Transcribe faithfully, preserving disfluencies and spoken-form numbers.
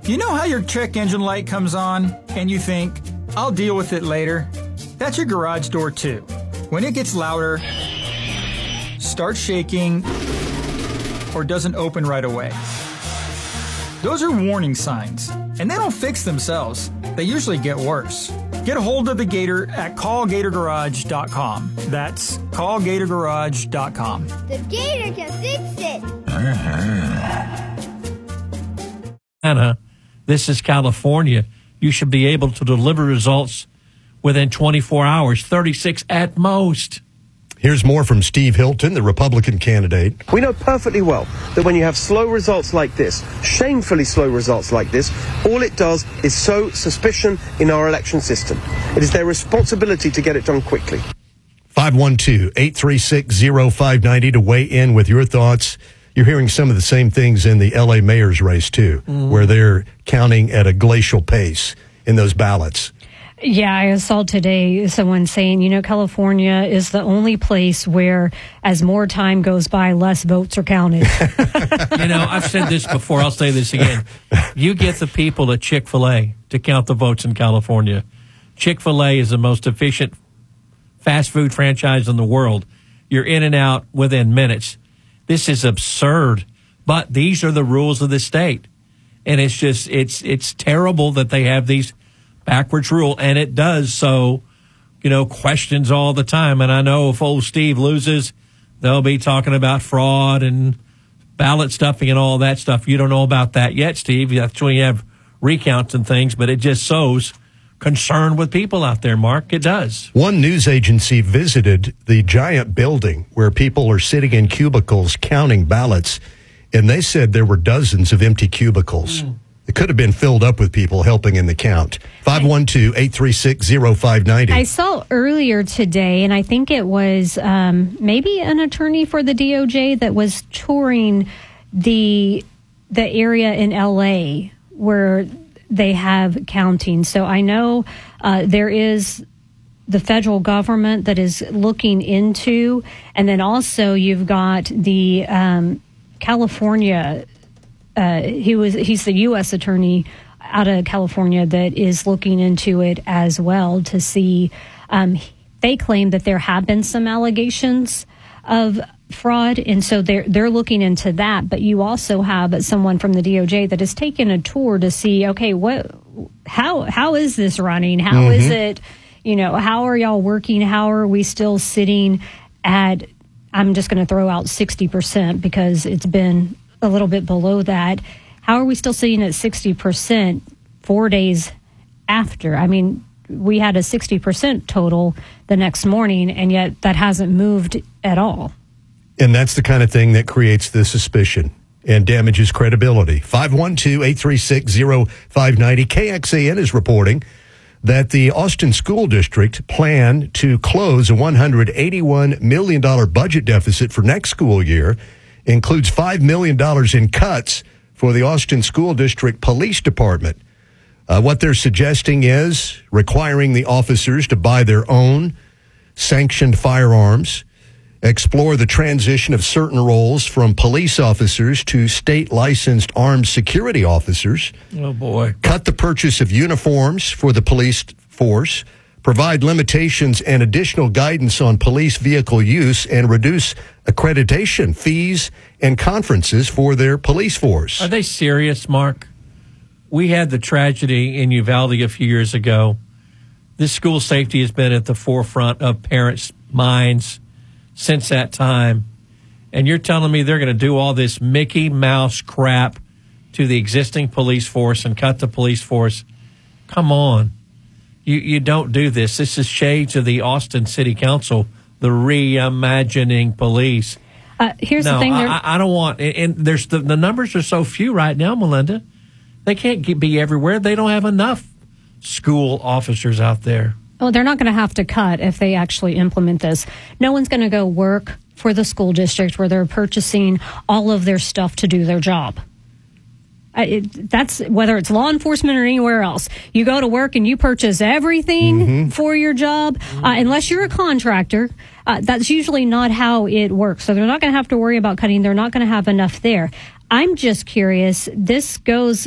You know how your check engine light comes on and you think, I'll deal with it later? That's your garage door too. When it gets louder, starts shaking, or doesn't open right away. Those are warning signs, and they don't fix themselves. They usually get worse. Get a hold of the Gator at call gator garage dot com. That's call gator garage dot com. The Gator can fix it. Anna, this is California. You should be able to deliver results within twenty-four hours, thirty-six at most. Here's more from Steve Hilton, the Republican candidate. We know perfectly well that when you have slow results like this, shamefully slow results like this, all it does is sow suspicion in our election system. It is their responsibility to get it done quickly. five one two, eight three six, zero five nine zero to weigh in with your thoughts. You're hearing some of the same things in the L A mayor's race, too, mm. where they're counting at a glacial pace in those ballots. Yeah, I saw today someone saying, you know, California is the only place where as more time goes by, less votes are counted. You know, I've said this before. I'll say this again. You get the people at Chick-fil-A to count the votes in California. Chick-fil-A is the most efficient fast food franchise in the world. You're in and out within minutes. This is absurd. But these are the rules of the state. And it's just, it's it's terrible that they have these backwards rule, and it does so, you know, questions all the time. And I know if old Steve loses, they'll be talking about fraud and ballot stuffing and all that stuff. You don't know about that yet, Steve. That's when you have recounts and things, but it just sows concern with people out there, Mark. It does. One news agency visited the giant building where people are sitting in cubicles counting ballots, and they said there were dozens of empty cubicles. Mm. It could have been filled up with people helping in the count. five one two, eight three six, zero five nine zero. I saw earlier today, and I think it was um, maybe an attorney for the D O J that was touring the the area in L A where they have counting. So I know uh, there is the federal government that is looking into, and then also you've got the um, California. Uh, he was he's the U S attorney out of California that is looking into it as well to see. Um, they claim that there have been some allegations of fraud, and so they're they're looking into that. But you also have someone from the D O J that is taking a tour to see, okay, what, how how is this running? How mm-hmm. is it? You know, how are y'all working? How are we still sitting at? I'm just going to throw out sixty percent because it's been a little bit below that. How are we still sitting at sixty percent four days after? I mean, we had a sixty percent total the next morning, and yet that hasn't moved at all. And that's the kind of thing that creates the suspicion and damages credibility. five one two, eight three six, zero five nine zero. K X A N is reporting that the Austin School District planned to close a one hundred eighty-one million dollars budget deficit for next school year. Includes five million dollars in cuts for the Austin School District Police Department. Uh, what they're suggesting is requiring the officers to buy their own sanctioned firearms, explore the transition of certain roles from police officers to state-licensed armed security officers. Oh, boy. Cut the purchase of uniforms for the police force, provide limitations and additional guidance on police vehicle use, and reduce accreditation fees and conferences for their police force. Are they serious, Mark? We had the tragedy in Uvalde a few years ago. This school safety has been at the forefront of parents' minds since that time. And you're telling me they're going to do all this Mickey Mouse crap to the existing police force and cut the police force? Come on. You you don't do this. This is shades of the Austin City Council, the reimagining police. Uh, here's no, the thing. I, I don't want, and there's the, the numbers are so few right now, Melinda. They can't get, be everywhere. They don't have enough school officers out there. Well, they're not going to have to cut if they actually implement this. No one's going to go work for the school district where they're purchasing all of their stuff to do their job. Uh, it, that's whether it's law enforcement or anywhere else. You go to work and you purchase everything mm-hmm. for your job, uh, unless you're a contractor. Uh, that's usually not how it works. So they're not going to have to worry about cutting. They're not going to have enough there. I'm just curious. This goes